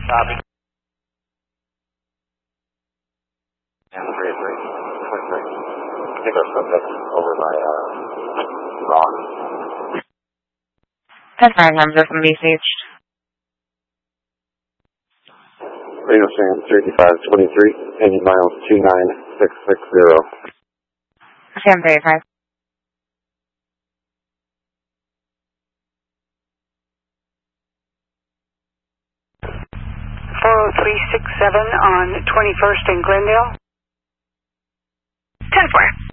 Copy. And 3-3. I think our subject's over by Ron. 10-5, Hamza from BCH. Radio Sam 3523, engine miles 29660. Sam 35. 40367 on 21st in Glendale. 10-4.